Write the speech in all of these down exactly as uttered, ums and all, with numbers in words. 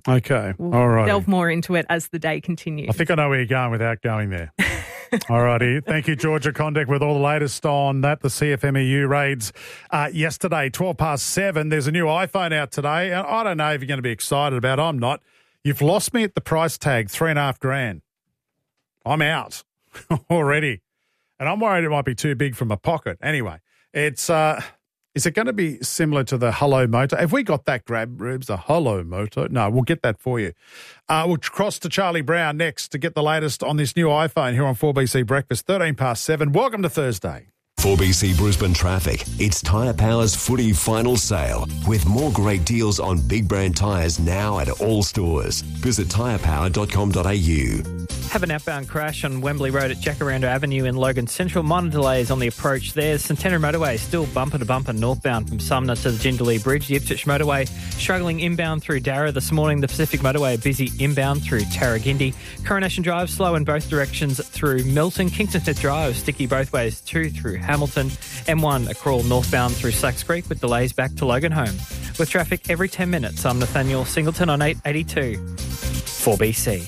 Okay, we'll all right. delve more into it as the day continues. I think I know where you're going without going there. All righty. Thank you, Georgia Condick, with all the latest on that. The C F M E U raids uh, yesterday, twelve past seven. There's a new iPhone out today. And I don't know if you're going to be excited about it. I'm not. You've lost me at the price tag, three and a half grand. I'm out already. And I'm worried it might be too big for my pocket. Anyway, it's uh, is it going to be similar to the Hello Moto? Have we got that, Grab Ribs, the Hello Moto? No, we'll get that for you. Uh, we'll cross to Charlie Brown next to get the latest on this new iPhone here on four B C Breakfast, thirteen past seven. Welcome to Thursday. four B C Brisbane Traffic. It's Tyre Power's footy final sale with more great deals on big brand tyres now at all stores. Visit tyre power dot com dot a u. Have an outbound crash on Wembley Road at Jacaranda Avenue in Logan Central. Minor delays on the approach there. Centenary Motorway still bumper to bumper northbound from Sumner to the Jindalee Bridge. The Ipswich Motorway struggling inbound through Darra this morning. The Pacific Motorway busy inbound through Tarragindi. Coronation Drive slow in both directions through Milton. Kingston Smith Drive sticky both ways too through Hamilton. M one a crawl northbound through Slacks Creek with delays back to Logan Home. With traffic every ten minutes, I'm Nathaniel Singleton on eight eighty-two. four B C.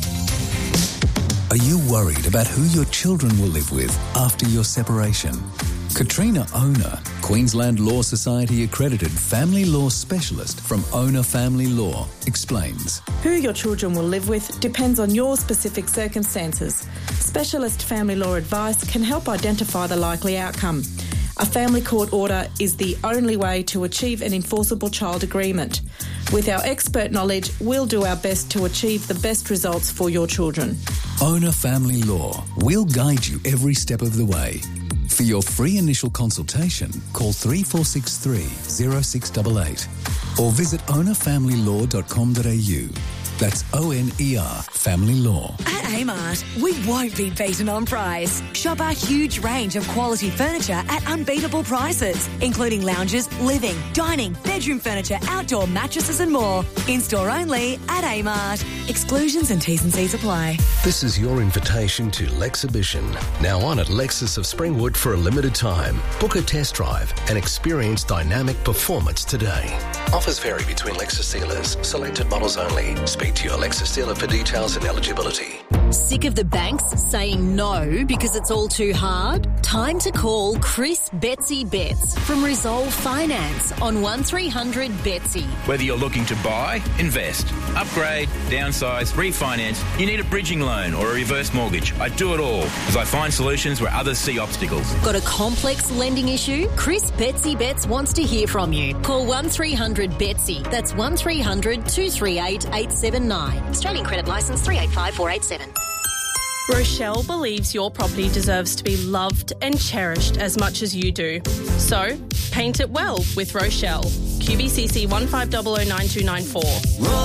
Are you worried about who your children will live with after your separation? Katrina Owner, Queensland Law Society accredited family law specialist from Owner Family Law, explains. Who your children will live with depends on your specific circumstances. Specialist family law advice can help identify the likely outcome. A family court order is the only way to achieve an enforceable child agreement. With our expert knowledge, we'll do our best to achieve the best results for your children. Owner Family Law. We'll guide you every step of the way. For your free initial consultation, call three four six three, zero six eight eight or visit owner family law dot com dot a u. That's O N E R, Family Law. At Amart, we won't be beaten on price. Shop our huge range of quality furniture at unbeatable prices, including lounges, living, dining, bedroom furniture, outdoor mattresses and more. In-store only at Amart. Exclusions and T's and C's apply. This is your invitation to Lexhibition, now on at Lexus of Springwood for a limited time. Book a test drive and experience dynamic performance today. Offers vary between Lexus dealers. Selected models only. Speak to your Lexus dealer for details and eligibility. Sick of the banks saying no because it's all too hard? Time to call Chris Betsy Betts from Resolve Finance on one three hundred Betsy. Whether you're looking to buy, invest, upgrade, downsize, refinance, you need a bridging loan or a reverse mortgage. I do it all because I find solutions where others see obstacles. Got a complex lending issue? Chris Betsy Betts wants to hear from you. Call one three hundred Betsy. That's one three hundred two three eight eight seven nine. Australian Credit Licence three eight five four eight seven. Rochelle believes your property deserves to be loved and cherished as much as you do. So, paint it well with Rochelle. Q B C C one five zero zero nine two nine four.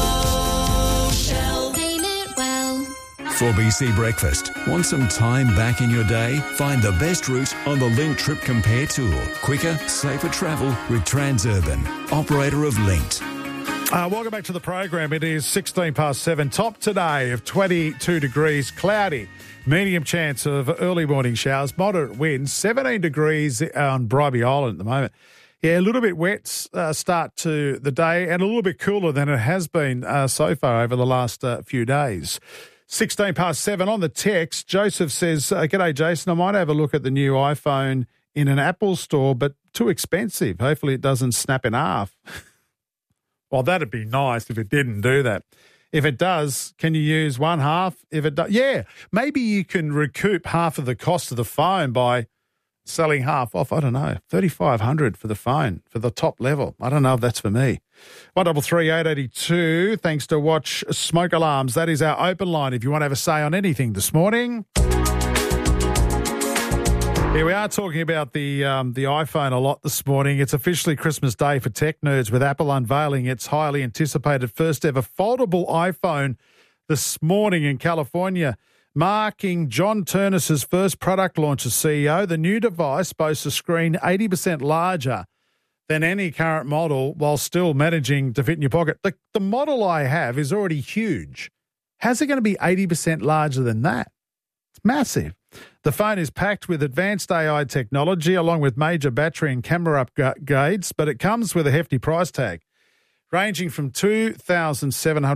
Rochelle. Paint it well. four B C Breakfast. Want some time back in your day? Find the best route on the Link Trip Compare tool. Quicker, safer travel with Transurban, operator of Linked. Uh, welcome back to the program. It is sixteen past seven. Top today of twenty-two degrees, cloudy, medium chance of early morning showers, moderate winds, seventeen degrees on Bribie Island at the moment. Yeah, a little bit wet uh, start to the day and a little bit cooler than it has been uh, so far over the last uh, few days. sixteen past seven on the text. Joseph says, uh, g'day, Jason. I might have a look at the new iPhone in an Apple store, but too expensive. Hopefully it doesn't snap in half. Well, that'd be nice if it didn't do that. If it does, can you use one half? If it does, yeah, maybe you can recoup half of the cost of the phone by selling half off. I don't know, thirty-five hundred dollars for the phone, for the top level. I don't know if that's for me. one double three eight eighty-two, thanks to Watch Smoke Alarms. That is our open line if you want to have a say on anything this morning. Here we are talking about the um, the iPhone a lot this morning. It's officially Christmas Day for tech nerds with Apple unveiling its highly anticipated first ever foldable iPhone this morning in California, marking John Ternus's first product launch as C E O. The new device boasts a screen eighty percent larger than any current model while still managing to fit in your pocket. The, the model I have is already huge. How's it going to be eighty percent larger than that? It's massive. The phone is packed with advanced A I technology along with major battery and camera upgrades, but it comes with a hefty price tag, ranging from two thousand seven hundred